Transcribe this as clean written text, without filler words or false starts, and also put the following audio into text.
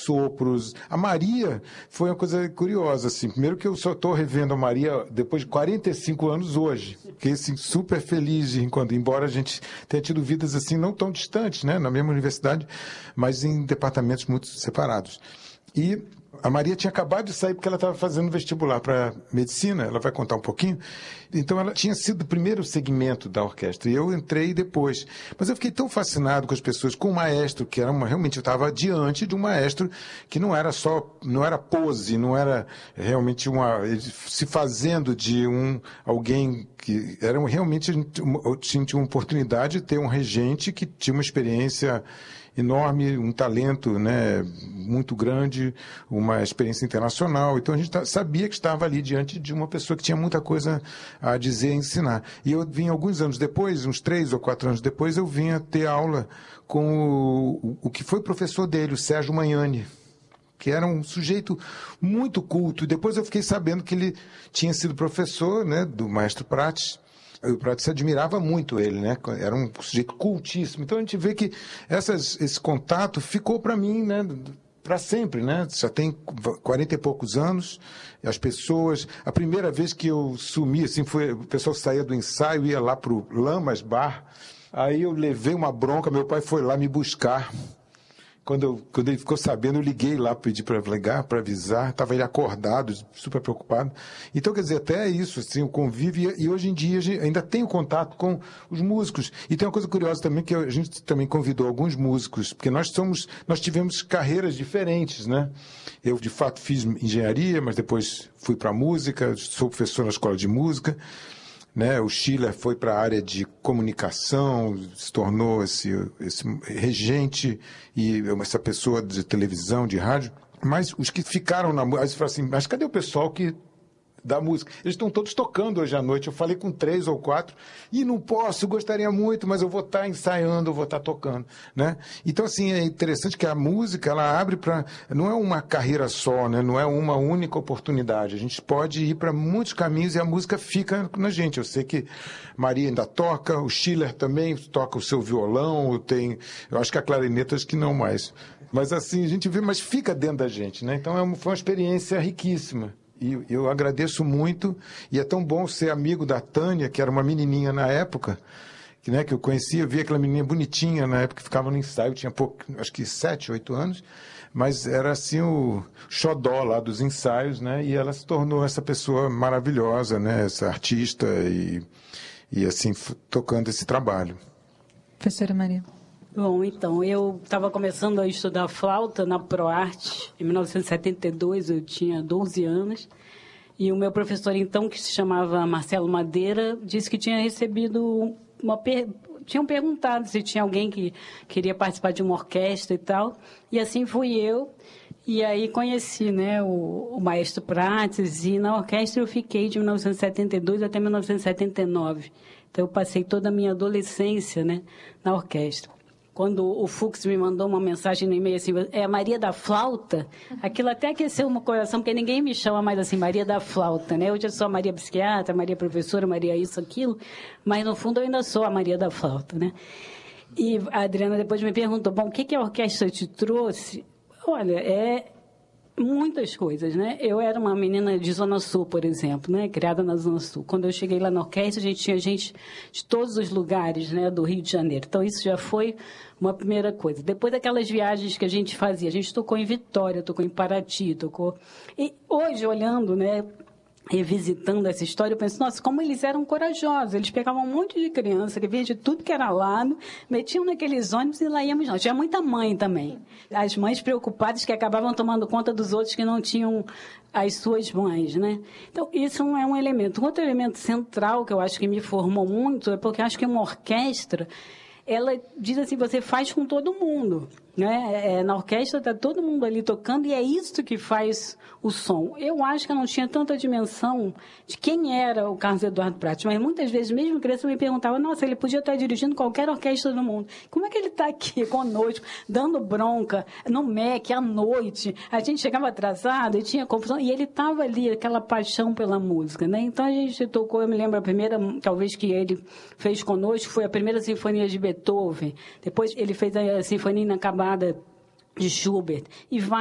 sopros. A Maria foi uma coisa curiosa, assim. Primeiro que eu só estou revendo a Maria depois de 45 anos hoje. Fiquei, assim, super feliz embora a gente tenha tido vidas, assim, não tão distantes, né? Na mesma universidade, mas em departamentos muito separados. E a Maria tinha acabado de sair porque ela estava fazendo vestibular para medicina, ela vai contar um pouquinho. Então ela tinha sido o primeiro segmento da orquestra e eu entrei depois. Mas eu fiquei tão fascinado com as pessoas, com o maestro, que era realmente eu estava diante de um maestro que não era pose, não era realmente se fazendo de alguém que era realmente, eu tinha uma oportunidade de ter um regente que tinha uma experiência enorme, um talento, né, muito grande, uma experiência internacional. Então a gente sabia que estava ali diante de uma pessoa que tinha muita coisa a dizer e ensinar. E eu vim alguns anos depois, uns 3 ou 4 anos depois, eu vim a ter aula com o que foi professor dele, o Sérgio Magnani, que era um sujeito muito culto. E depois eu fiquei sabendo que ele tinha sido professor, né, do maestro Prates. O Prates admirava muito ele, né? Era um sujeito cultíssimo. Então a gente vê que esse contato ficou para mim, né? Para sempre, né? Já tem 40 e poucos anos. As pessoas... A primeira vez que eu sumi, assim, foi... O pessoal saía do ensaio, ia lá pro Lamas Bar. Aí eu levei uma bronca, meu pai foi lá me buscar. Quando ele ficou sabendo, eu liguei lá, pedi para ligar, para avisar. Estava ele acordado, super preocupado. Então, quer dizer, até isso, assim, o convívio. E hoje em dia a gente ainda tem contato com os músicos. E tem uma coisa curiosa também, que a gente também convidou alguns músicos, porque nós tivemos carreiras diferentes, né? Eu, de fato, fiz engenharia, mas depois fui para a música, sou professor na escola de música. Né, o Schiller foi para a área de comunicação, se tornou esse regente e essa pessoa de televisão, de rádio. Mas os que ficaram na música, falaram assim, mas cadê o pessoal da música? Eles estão todos tocando hoje à noite. Eu falei com 3 ou 4 e não posso, gostaria muito, mas eu vou estar ensaiando, eu vou estar tocando, né? Então, assim, é interessante que a música, ela abre para... Não é uma carreira só, né? Não é uma única oportunidade. A gente pode ir para muitos caminhos e a música fica na gente. Eu sei que Maria ainda toca, o Schiller também toca o seu violão, eu acho que a clarineta, acho que não mais. Mas, assim, a gente vê, mas fica dentro da gente, né? Então, foi uma experiência riquíssima. E eu agradeço muito, e é tão bom ser amigo da Tânia, que era uma menininha na época, que eu conhecia, eu via aquela menininha bonitinha na época, que ficava no ensaio, tinha acho que 7, 8 anos, mas era assim o xodó lá dos ensaios, né? E ela se tornou essa pessoa maravilhosa, né? Essa artista e assim, tocando esse trabalho. Professora Maria. Bom, então, eu estava começando a estudar flauta na ProArte. Em 1972, eu tinha 12 anos. E o meu professor, então, que se chamava Marcelo Madeira, disse que tinha recebido tinham perguntado se tinha alguém que queria participar de uma orquestra e tal. E assim fui eu. E aí conheci, né, o maestro Prates. E na orquestra eu fiquei de 1972 até 1979. Então, eu passei toda a minha adolescência, né, na orquestra. Quando o Fux me mandou uma mensagem no e-mail assim, é a Maria da Flauta, aquilo até aqueceu o meu coração, porque ninguém me chama mais assim, Maria da Flauta, né? Hoje eu sou a Maria Psiquiatra, Maria Professora, Maria isso, aquilo, mas no fundo eu ainda sou a Maria da Flauta, né? E a Adriana depois me perguntou, bom, o que a orquestra te trouxe? Olha, muitas coisas, né? Eu era uma menina de Zona Sul, por exemplo, né? Criada na Zona Sul. Quando eu cheguei lá na orquestra, a gente tinha gente de todos os lugares, né? Do Rio de Janeiro. Então, isso já foi uma primeira coisa. Depois daquelas viagens que a gente fazia, a gente tocou em Vitória, tocou em Paraty, tocou... E hoje, olhando, né? Revisitando essa história, eu penso, nossa, como eles eram corajosos. Eles pegavam um monte de criança que vinha de tudo que era lado, metiam naqueles ônibus e lá íamos nós. Tinha muita mãe também. As mães preocupadas que acabavam tomando conta dos outros que não tinham as suas mães, né? Então, isso é um elemento. Um outro elemento central que eu acho que me formou muito é porque eu acho que uma orquestra, ela diz assim, você faz com todo mundo, né? Na orquestra está todo mundo ali tocando e é isso que faz o som. Eu acho que eu não tinha tanta dimensão de quem era o Carlos Eduardo Prates, mas muitas vezes, mesmo criança, eu me perguntava, nossa, ele podia estar dirigindo qualquer orquestra do mundo. Como é que ele está aqui conosco, dando bronca no MEC à noite? A gente chegava atrasado e tinha confusão, e ele estava ali, aquela paixão pela música, né? Então a gente tocou, eu me lembro, a primeira, talvez que ele fez conosco, foi a primeira sinfonia de Beethoven. Depois ele fez a Sinfonia Inacabada de Schubert, e